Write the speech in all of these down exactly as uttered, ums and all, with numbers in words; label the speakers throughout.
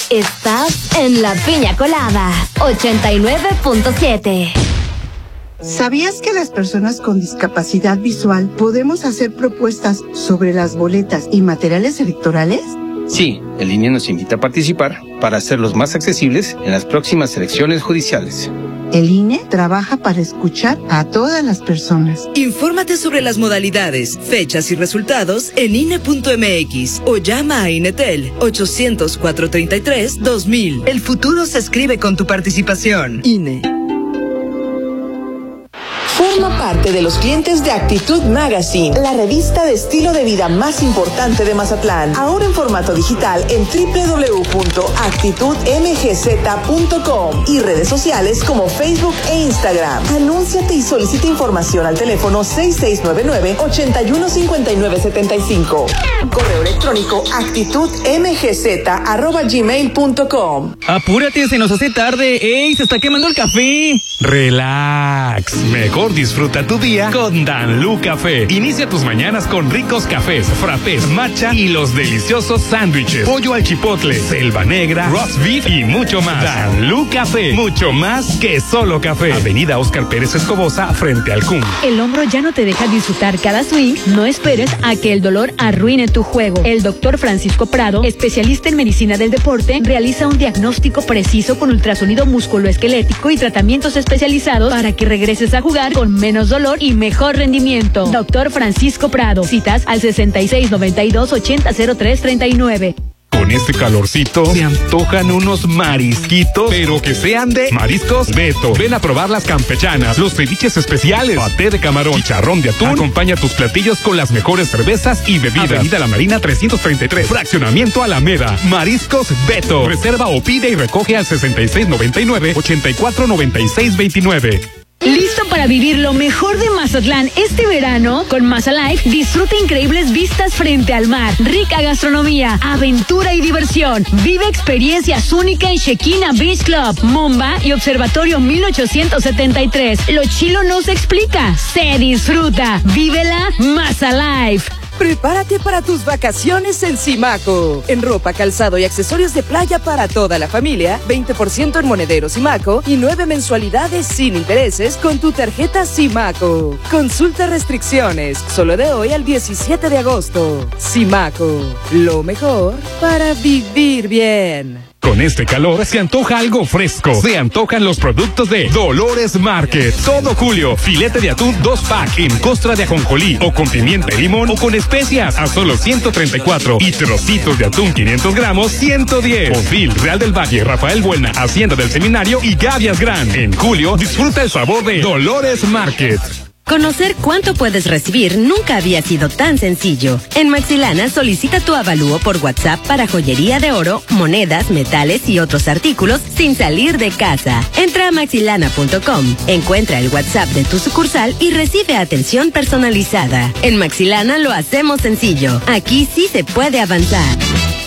Speaker 1: Estás en La Piña Colada, ochenta y nueve punto siete.
Speaker 2: ¿Sabías que las personas con discapacidad visual podemos hacer propuestas sobre las boletas y materiales electorales?
Speaker 3: Sí, el I N E nos invita a participar para hacerlos más accesibles en las próximas elecciones judiciales.
Speaker 2: El I N E trabaja para escuchar a todas las personas.
Speaker 4: Infórmate sobre las modalidades, fechas y resultados en I N E punto M X o llama a Inetel ochocientos, cuatrocientos treinta y tres, dos mil. El futuro se escribe con tu participación. I N E.
Speaker 5: Forma parte de los clientes de Actitud Magazine, la revista de estilo de vida más importante de Mazatlán. Ahora en formato digital en doble u doble u doble u punto actitud m g z punto com y redes sociales como Facebook e Instagram. Anúnciate y solicita información al teléfono seis seis nueve nueve, ocho uno cinco nueve siete cinco. Correo electrónico actitudmgz arroba gmail punto com.
Speaker 6: Apúrate, se nos hace tarde. ¡Ey, se está quemando el café!
Speaker 7: Relax, mejor disfruta tu día con Danlú Café. Inicia tus mañanas con ricos cafés, frappés, matcha y los deliciosos sándwiches, pollo al chipotle, selva negra, roast beef y mucho más. Danlú Café, mucho más que solo café. Avenida Óscar Pérez Escobosa, frente al C U M.
Speaker 8: El hombro ya no te deja disfrutar cada swing. No esperes a que el dolor arruine tu juego. El doctor Francisco Prado, especialista en medicina del deporte, realiza un diagnóstico preciso con ultrasonido musculoesquelético y tratamientos especializados para que regreses a jugar con menos dolor y mejor rendimiento. Doctor Francisco Prado. Citas al sesenta y seis noventa y dos ochenta cero tres treinta y nueve.
Speaker 7: Con este calorcito se antojan unos marisquitos, pero que sean de Mariscos Beto. Ven a probar las campechanas, los ceviches especiales, paté de camarón, chicharrón de atún. Acompaña tus platillos con las mejores cervezas y bebidas. Avenida La Marina trescientos treinta y tres, Fraccionamiento Alameda. Mariscos Beto. Reserva o pide y recoge al sesenta y seis noventa y nueve, ochenta y cuatro noventa y seis veintinueve.
Speaker 8: ¿Listo para vivir lo mejor de Mazatlán este verano? Con Mazalife disfruta increíbles vistas frente al mar, rica gastronomía, aventura y diversión. Vive experiencias únicas en Shekina Beach Club, Momba y Observatorio mil ochocientos setenta y tres. Lo chilo no se explica, se disfruta. Vívela Mazalife.
Speaker 4: Prepárate para tus vacaciones en Simaco. En ropa, calzado y accesorios de playa para toda la familia, veinte por ciento en monederos Simaco y nueve mensualidades sin intereses con tu tarjeta Simaco. Consulta restricciones, solo de hoy al diecisiete de agosto. Simaco, lo mejor para vivir bien.
Speaker 7: Con este calor se antoja algo fresco. Se antojan los productos de Dolores Market. Todo julio, filete de atún dos pack en costra de ajonjolí o con pimienta y limón o con especias a solo ciento treinta y cuatro. Y trocitos de atún quinientos gramos, ciento diez. Bonfil, Real del Valle, Rafael Buena, Hacienda del Seminario y Gavias Gran. En julio, disfruta el sabor de Dolores Market.
Speaker 9: Conocer cuánto puedes recibir nunca había sido tan sencillo. En Maxilana solicita tu avalúo por WhatsApp para joyería de oro, monedas, metales y otros artículos sin salir de casa. Entra a maxilana punto com, encuentra el WhatsApp de tu sucursal y recibe atención personalizada. En Maxilana lo hacemos sencillo. Aquí sí se puede avanzar.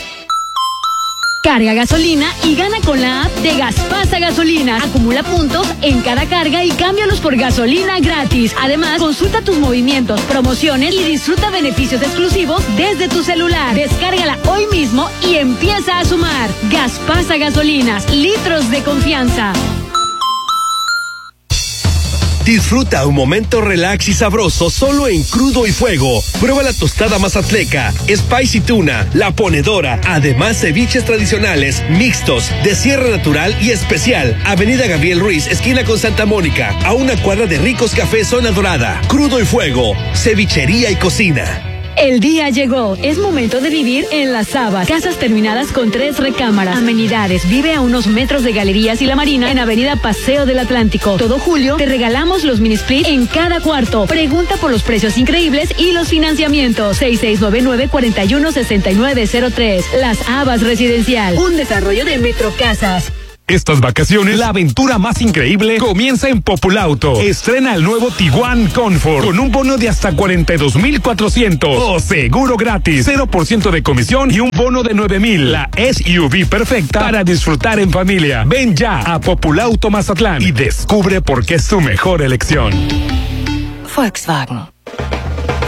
Speaker 8: Carga gasolina y gana con la app de Gaspasa Gasolinas. Acumula puntos en cada carga y cámbialos por gasolina gratis. Además, consulta tus movimientos, promociones y disfruta beneficios exclusivos desde tu celular. Descárgala hoy mismo y empieza a sumar. Gaspasa Gasolinas, litros de confianza.
Speaker 10: Disfruta un momento relax y sabroso solo en Crudo y Fuego. Prueba la tostada mazatleca, spicy tuna, la ponedora, además ceviches tradicionales, mixtos, de sierra natural y especial. Avenida Gabriel Ruiz, esquina con Santa Mónica, a una cuadra de Ricos Café Zona Dorada. Crudo y Fuego, cevichería y cocina.
Speaker 8: El día llegó. Es momento de vivir en Las Habas. Casas terminadas con tres recámaras. Amenidades. Vive a unos metros de Galerías y La Marina en Avenida Paseo del Atlántico. Todo julio te regalamos los mini split en cada cuarto. Pregunta por los precios increíbles y los financiamientos. seis seis nueve nueve, cuatro uno, seis nueve cero tres. Las Habas Residencial. Un desarrollo de Metrocasas.
Speaker 7: Estas vacaciones, la aventura más increíble comienza en Populauto. Estrena el nuevo Tiguan Comfort con un bono de hasta cuarenta y dos mil cuatrocientos o seguro gratis, cero por ciento de comisión y un bono de nueve mil. La S U V perfecta para disfrutar en familia. Ven ya a Populauto Mazatlán y descubre por qué es tu mejor elección.
Speaker 9: Volkswagen.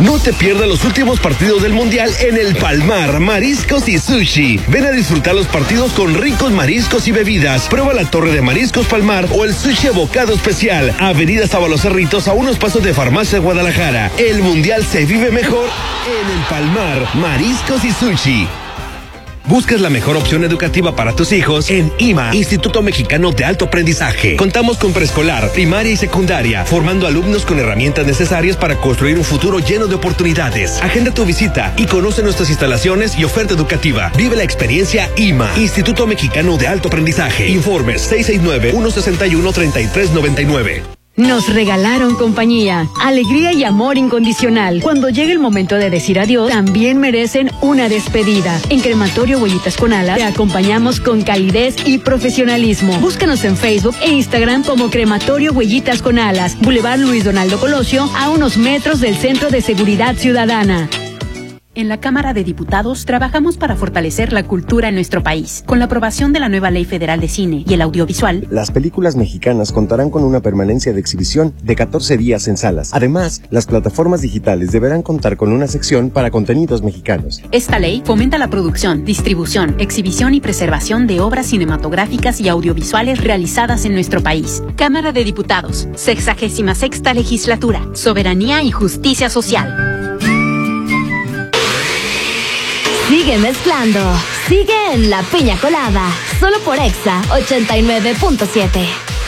Speaker 10: No te pierdas los últimos partidos del Mundial en el Palmar, Mariscos y Sushi. Ven a disfrutar los partidos con ricos mariscos y bebidas. Prueba la torre de mariscos Palmar o el sushi abocado especial. Avenida Sábalos Cerritos, a unos pasos de Farmacia Guadalajara. El Mundial se vive mejor en el Palmar, Mariscos y Sushi. Buscas la mejor opción educativa para tus hijos en I M A, Instituto Mexicano de Alto Aprendizaje. Contamos con preescolar, primaria y secundaria, formando alumnos con herramientas necesarias para construir un futuro lleno de oportunidades. Agenda tu visita y conoce nuestras instalaciones y oferta educativa. Vive la experiencia I M A, Instituto Mexicano de Alto Aprendizaje. Informes seis seis nueve, uno seis uno, tres tres nueve nueve.
Speaker 8: Nos regalaron compañía, alegría y amor incondicional. Cuando llegue el momento de decir adiós, también merecen una despedida. En Crematorio Huellitas con Alas te acompañamos con calidez y profesionalismo. Búscanos en Facebook e Instagram como Crematorio Huellitas con Alas, Boulevard Luis Donaldo Colosio, a unos metros del Centro de Seguridad Ciudadana.
Speaker 11: En la Cámara de Diputados trabajamos para fortalecer la cultura en nuestro país. Con la aprobación de la nueva Ley Federal de Cine y el Audiovisual,
Speaker 12: las películas mexicanas contarán con una permanencia de exhibición de catorce días en salas. Además, las plataformas digitales deberán contar con una sección para contenidos mexicanos.
Speaker 11: Esta ley fomenta la producción, distribución, exhibición y preservación de obras cinematográficas y audiovisuales realizadas en nuestro país. Cámara de Diputados, sexagésima sexta Legislatura, Soberanía y Justicia Social.
Speaker 1: Sigue mezclando, sigue en La Piña Colada, solo por Exa ochenta y nueve punto siete.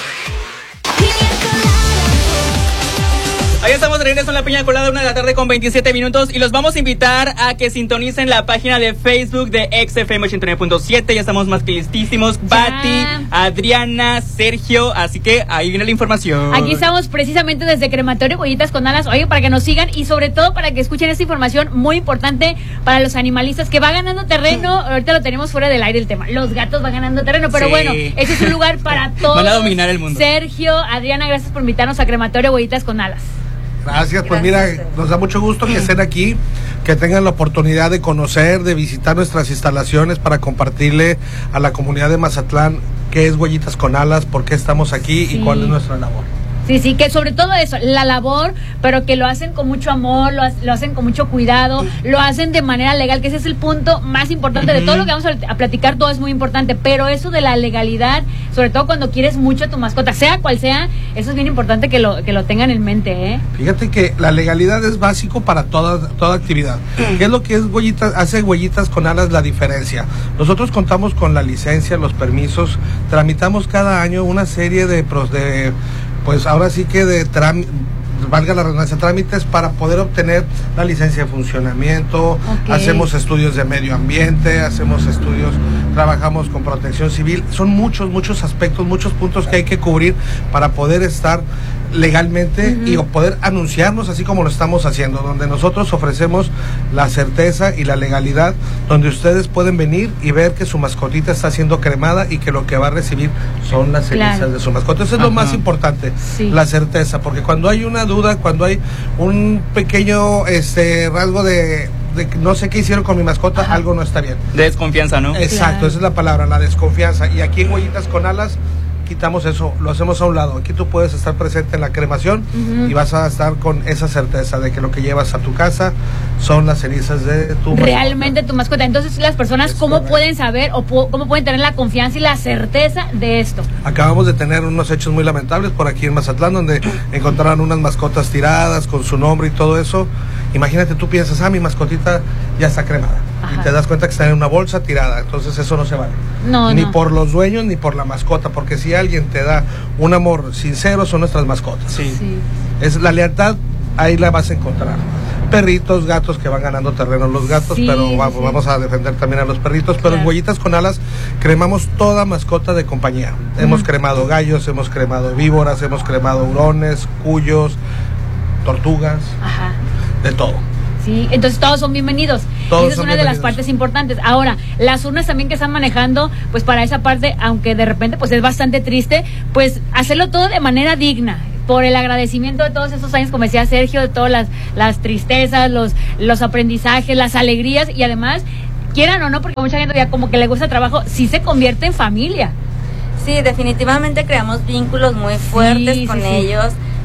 Speaker 6: Ahí estamos de regreso en La Piña Colada, una de la tarde con veintisiete minutos, y los vamos a invitar a que sintonicen la página de Facebook de X F M ochenta y nueve punto siete. Ya estamos más que listísimos. Pati, Adriana, Sergio, así que ahí viene la información.
Speaker 13: Aquí estamos precisamente desde Crematorio Huellitas con Alas, oye, para que nos sigan y sobre todo para que escuchen esta información muy importante para los animalistas que va ganando terreno. Ahorita lo tenemos fuera del aire el tema. Los gatos van ganando terreno, pero sí, bueno, ese es un lugar para todos.
Speaker 6: Van a dominar el mundo.
Speaker 13: Sergio, Adriana, gracias por invitarnos a Crematorio Huellitas con Alas.
Speaker 14: Gracias, pues mira, nos da mucho gusto que estén aquí, que tengan la oportunidad de conocer, de visitar nuestras instalaciones para compartirle a la comunidad de Mazatlán qué es Huellitas con Alas, por qué estamos aquí sí. y cuál es nuestra labor.
Speaker 13: Sí, sí, que sobre todo eso, la labor, pero que lo hacen con mucho amor, lo, lo hacen con mucho cuidado, lo hacen de manera legal, que ese es el punto más importante uh-huh. de todo lo que vamos a, a platicar, todo es muy importante, pero eso de la legalidad, sobre todo cuando quieres mucho a tu mascota, sea cual sea, eso es bien importante que lo, que lo tengan en mente, ¿eh?
Speaker 14: Fíjate que la legalidad es básico para toda, toda actividad. ¿Qué es lo que es Huellitas, hace Huellitas con Alas la diferencia? Nosotros contamos con la licencia, los permisos, tramitamos cada año una serie de... de pues ahora sí que de trámites, valga la redundancia, trámites para poder obtener la licencia de funcionamiento, okay. hacemos estudios de medio ambiente, hacemos estudios, trabajamos con protección civil, son muchos, muchos aspectos, muchos puntos que hay que cubrir para poder estar legalmente uh-huh. y poder anunciarnos así como lo estamos haciendo, donde nosotros ofrecemos la certeza y la legalidad, donde ustedes pueden venir y ver que su mascotita está siendo cremada y que lo que va a recibir son las cenizas claro. de su mascota. Eso es Ajá. lo más importante, sí. la certeza, porque cuando hay una duda, cuando hay un pequeño este rasgo de de que no sé qué hicieron con mi mascota, Ajá. algo no está bien.
Speaker 6: De desconfianza, ¿no?
Speaker 14: Exacto, claro. esa es la palabra, la desconfianza. Y aquí en Huellitas con Alas quitamos eso, lo hacemos a un lado. Aquí tú puedes estar presente en la cremación uh-huh. y vas a estar con esa certeza de que lo que llevas a tu casa son las cenizas de tu mascota.
Speaker 13: Realmente tu mascota. Entonces las personas, es ¿cómo correcto. pueden saber o pu- cómo pueden tener la confianza y la certeza de esto?
Speaker 14: Acabamos de tener unos hechos muy lamentables por aquí en Mazatlán, donde encontraron unas mascotas tiradas con su nombre y todo eso. Imagínate, tú piensas, ah, mi mascotita ya está cremada. Ajá. Y te das cuenta que está en una bolsa tirada. Entonces eso no se vale.
Speaker 13: No,
Speaker 14: ni
Speaker 13: no.
Speaker 14: por los dueños ni por la mascota, porque si alguien te da un amor sincero, son nuestras mascotas.
Speaker 6: Sí.
Speaker 13: sí.
Speaker 14: Es la lealtad, ahí la vas a encontrar. Perritos, gatos que van ganando terreno los gatos, sí, pero vamos, sí. vamos a defender también a los perritos. Pero claro. en Huellitas con Alas cremamos toda mascota de compañía. Mm. Hemos cremado gallos, hemos cremado víboras, hemos cremado hurones, cuyos, tortugas,
Speaker 13: Ajá.
Speaker 14: de todo.
Speaker 13: Sí, entonces todos son bienvenidos.
Speaker 14: Todos
Speaker 13: esa es una de las partes importantes. Ahora, las urnas también que están manejando, pues para esa parte, aunque de repente pues es bastante triste, pues hacerlo todo de manera digna, por el agradecimiento de todos esos años, como decía Sergio, de todas las, las tristezas, los, los aprendizajes, las alegrías, y además, quieran o no, porque mucha gente ya como que le gusta el trabajo, sí se convierte en familia.
Speaker 15: Sí, definitivamente creamos vínculos muy fuertes sí, con sí, ellos. Sí.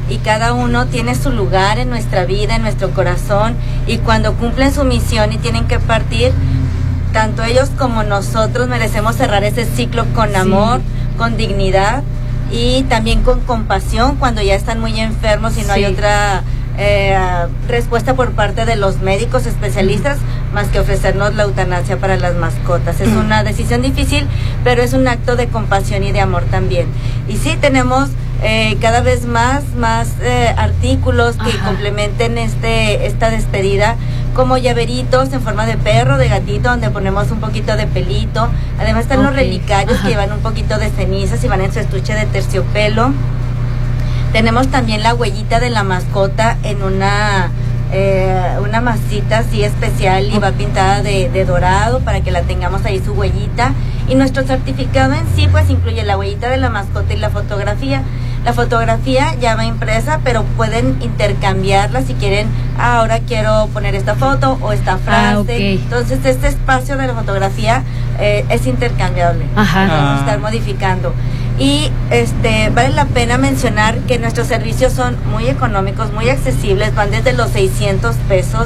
Speaker 15: y cada uno tiene su lugar en nuestra vida, en nuestro corazón, y cuando cumplen su misión y tienen que partir, tanto ellos como nosotros merecemos cerrar ese ciclo con amor, sí. con dignidad y también con compasión cuando ya están muy enfermos y no sí. hay otra eh, respuesta por parte de los médicos especialistas más que ofrecernos la eutanasia para las mascotas. Es una decisión difícil, pero es un acto de compasión y de amor también. Y sí, tenemos eh, cada vez más, más eh, artículos que Ajá. complementen este esta despedida, como llaveritos en forma de perro, de gatito, donde ponemos un poquito de pelito. Además están okay. los relicarios Ajá. que llevan un poquito de cenizas y van en su estuche de terciopelo. Tenemos también la huellita de la mascota en una eh, una masita así especial y va pintada de, de dorado para que la tengamos ahí su huellita. Y nuestro certificado en sí pues incluye la huellita de la mascota y la fotografía. La fotografía ya va impresa, pero pueden intercambiarla si quieren. Ah, ahora quiero poner esta foto o esta frase. Ah, okay. Entonces este espacio de la fotografía eh, es intercambiable. Ajá. Vamos a estar modificando. Y este vale la pena mencionar que nuestros servicios son muy económicos, muy accesibles, van desde los seiscientos pesos.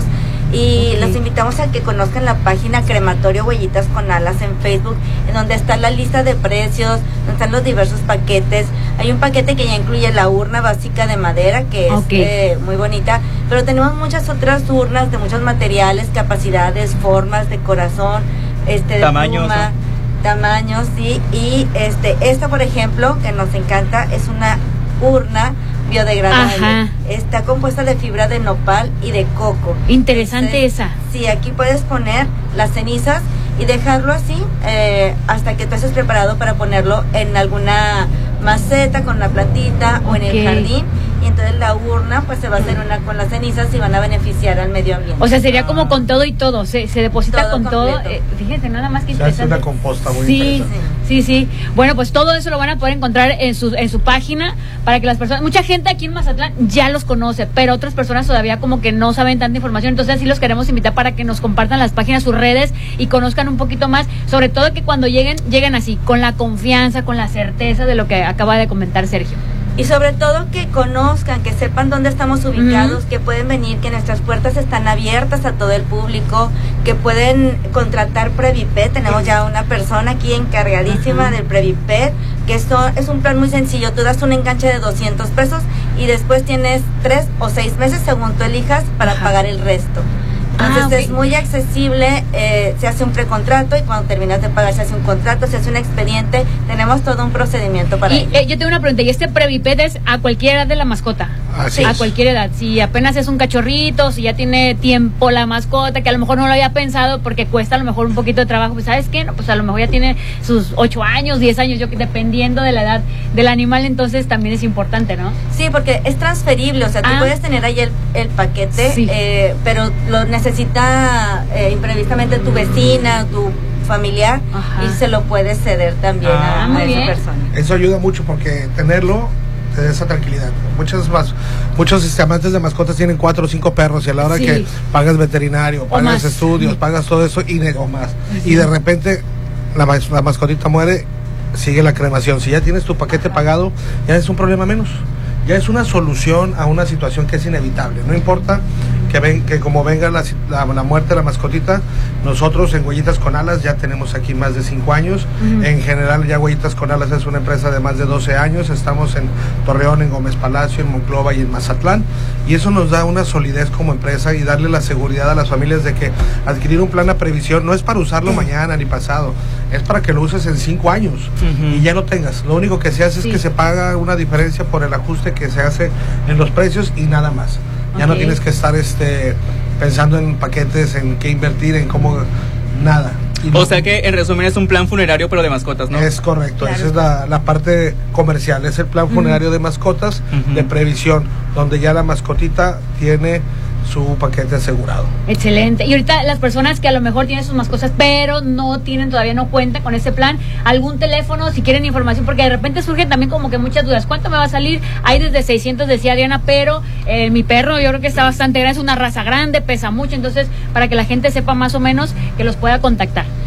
Speaker 15: Y okay. los invitamos a que conozcan la página Crematorio Huellitas con Alas en Facebook, en donde está la lista de precios, donde están los diversos paquetes. Hay un paquete que ya incluye la urna básica de madera, que es okay. eh, muy bonita, pero tenemos muchas otras urnas de muchos materiales, capacidades, formas de corazón, este, de
Speaker 6: tamaños,
Speaker 15: pluma, ¿no? tamaños, sí. Y este, esta, por ejemplo, que nos encanta, es una urna biodegradable. Ajá. Está compuesta de fibra de nopal y de coco.
Speaker 13: Interesante
Speaker 15: Entonces,
Speaker 13: esa.
Speaker 15: Sí, aquí puedes poner las cenizas y dejarlo así eh, hasta que tú estés preparado para ponerlo en alguna maceta con una plantita okay. o en el jardín. Y entonces la urna pues se va a hacer una con las cenizas y van a beneficiar al medio ambiente.
Speaker 13: O sea, sería como con todo y todo, se, se deposita todo con
Speaker 15: completo.
Speaker 13: todo. Eh, fíjense, nada más que
Speaker 14: o sea,
Speaker 13: interesante.
Speaker 14: es una composta muy
Speaker 13: sí,
Speaker 14: interesante.
Speaker 13: Sí, sí. Bueno, pues todo eso lo van a poder encontrar en su, en su página para que las personas, mucha gente aquí en Mazatlán ya los conoce, pero otras personas todavía como que no saben tanta información. Entonces sí los queremos invitar para que nos compartan las páginas, sus redes y conozcan un poquito más, sobre todo que cuando lleguen, lleguen así, con la confianza, con la certeza de lo que acaba de comentar Sergio.
Speaker 15: Y sobre todo que conozcan, que sepan dónde estamos ubicados, uh-huh. que pueden venir, que nuestras puertas están abiertas a todo el público, que pueden contratar Previpet. Tenemos ya una persona aquí encargadísima uh-huh. del Previpet, que esto es un plan muy sencillo. Tú das un enganche de doscientos pesos y después tienes tres o seis meses, según tú elijas, para uh-huh. pagar el resto. Entonces ah, okay. es muy accesible, eh, se hace un precontrato y cuando terminas de pagar se hace un contrato, se hace un expediente, tenemos todo un procedimiento para
Speaker 13: y,
Speaker 15: ello.
Speaker 13: Eh, yo tengo una pregunta, ¿y este Previpet es a cualquier edad de la mascota?
Speaker 14: Así
Speaker 13: a
Speaker 14: es.
Speaker 13: cualquier edad, si apenas es un cachorrito, si ya tiene tiempo la mascota, que a lo mejor no lo había pensado porque cuesta a lo mejor un poquito de trabajo, pues ¿sabes qué? No, pues a lo mejor ya tiene sus ocho años, diez años, yo dependiendo de la edad del animal, entonces también es importante, ¿no?
Speaker 15: Sí, porque es transferible, o sea, tú ah. puedes tener ahí el, el paquete, sí. eh, pero lo necesita eh, imprevistamente tu vecina, tu familiar, Ajá. y se lo puedes ceder también ah, a, a esa bien. persona.
Speaker 14: Eso ayuda mucho porque tenerlo te da esa tranquilidad. Muchos más, muchos este, amantes de mascotas tienen cuatro o cinco perros y a la hora sí. que pagas veterinario, pagas más. estudios, pagas todo eso y o más. Sí. Y de repente la, la mascotita muere, sigue la cremación. Si ya tienes tu paquete pagado, ya es un problema menos. Ya es una solución a una situación que es inevitable. No importa que, ven, que como venga la, la, la muerte de la mascotita, nosotros en Huellitas con Alas ya tenemos aquí más de cinco años. Uh-huh. En general ya Huellitas con Alas es una empresa de más de doce años. Estamos en Torreón, en Gómez Palacio, en Monclova y en Mazatlán. Y eso nos da una solidez como empresa y darle la seguridad a las familias de que adquirir un plan a previsión no es para usarlo uh-huh. mañana ni pasado. Es para que lo uses en cinco años uh-huh. y ya lo tengas. Lo único que se hace sí. es que se paga una diferencia por el ajuste que se hace en los precios y nada más. Ya okay. no tienes que estar este pensando en paquetes, en qué invertir, en cómo, nada.
Speaker 6: Y o no, sea que en resumen es un plan funerario pero de mascotas, ¿no?
Speaker 14: Es correcto, claro. Esa es la, la parte comercial, es el plan funerario uh-huh. de mascotas uh-huh. de previsión, donde ya la mascotita tiene su paquete asegurado.
Speaker 13: Excelente. Y ahorita las personas que a lo mejor tienen sus mascotas pero no tienen, todavía no cuentan con ese plan, algún teléfono si quieren información, porque de repente surgen también como que muchas dudas. ¿Cuánto me va a salir? Hay desde seiscientos, decía Adriana, pero eh, mi perro yo creo que está bastante grande, es una raza grande, pesa mucho, entonces para que la gente sepa más o menos que los pueda contactar.